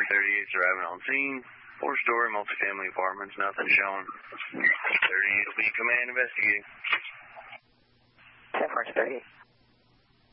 38's arriving on scene. 4-story multifamily apartments, nothing shown. 38 will be command investigating. 10 March 38.